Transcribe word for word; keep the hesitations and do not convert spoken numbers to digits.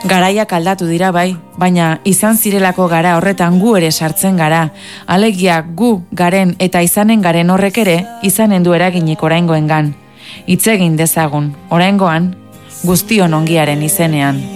Garaiak aldatu dira bai, baina izan zirelako gara horretan gu ere sartzen gara, alegia gu garen eta izanen garen horrek ere izanen du eraginik oraingoengan. Hitz egin dezagun, oraingoan, guztion ongiaren izenean.